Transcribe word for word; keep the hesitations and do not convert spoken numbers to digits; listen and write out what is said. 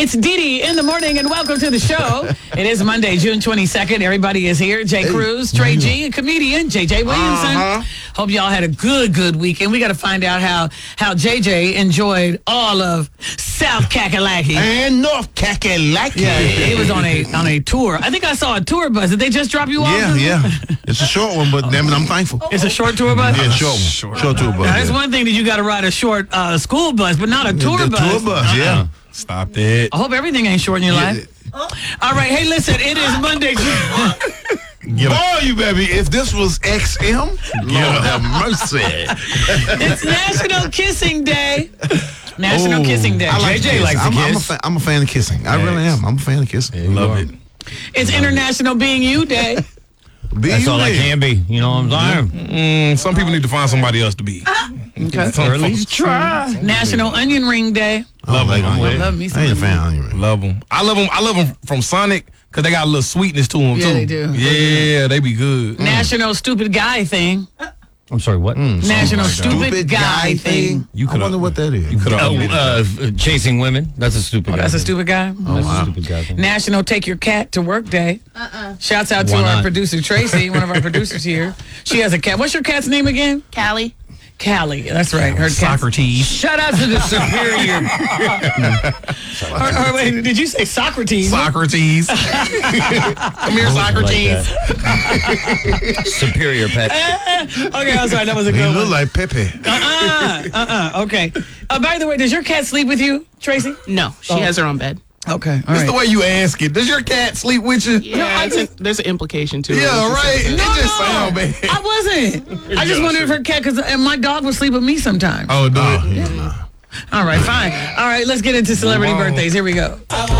It's Dee Dee in the morning, and welcome to the show. It is Monday, June twenty-second. Everybody is here. Jay Cruz, Trey G, a comedian, J J Williamson. Uh-huh. Hope y'all had a good, good weekend. We got to find out how how J J enjoyed all of South Kakalaki and North Kakalaki. Yeah, he was on a on a tour. I think I saw a tour bus. Did they just drop you off? Yeah, yeah. It's a short one, but damn it, I'm thankful. It's a short tour bus. Yeah, short one. Short, short tour bus. Now, that's yeah. one thing that you got to ride a short uh, school bus, but not a tour the, the bus. Tour bus, yeah. Uh-huh. Stop that. I hope everything ain't short in your yeah. life. All right, hey, listen, it is Monday. Boy, you baby, if this was X M, Lord have mercy. It's National Kissing Day. National Ooh, Kissing Day. I like J J kiss. likes to I'm, kiss. I'm, a fan, I'm a fan of kissing. I really am. I'm a fan of kissing. Yeah, love it. It's International Being You Day. Be That's you all I man. can be. You know what I'm saying? Mm, some people need to find somebody else to be. Okay. Some Or at least folks- try. National Onion Ring Day. I don't like Love onion it. ring. Love me some I ain't a onion fan of onion ring. Love them. I love them. I love them from Sonic because they got a little sweetness to them Yeah, too. they do. Yeah, they be good. National Stupid Guy Thing. I'm sorry, what? National Stupid, Stupid Guy, Thing. You I could wonder what that is. You could Oh, have. uh, chasing women. That's a stupid guy. That's a thing. stupid guy. That's a stupid guy thing. National Take Your Cat to Work Day. Uh-uh. Shouts out to Why our not? producer, Tracy, one of our producers here. She has a cat. What's your cat's name again? Callie. Callie. That's right. Her cat. Socrates. Shout out to the superior. or, or, wait, did you say Socrates? Socrates. Come here, Socrates. Like Superior pet. Okay, I'm sorry. That was a He good look one. like Pepe. Uh-uh. Uh-uh. Okay. Uh, by the way, does your cat sleep with you, Tracy? No, she Oh. has her own bed. Okay. All That's right. the way you ask it. Does your cat sleep with you? Yeah, it's a- there's an implication to it. Yeah, right. It No, just no. sound bad. I wasn't. I just wondered if her cat, because my dog would sleep with me sometimes. Oh, do Oh, it. yeah, nah. All right, fine. All right, let's get into celebrity Come on. birthdays. Here we go.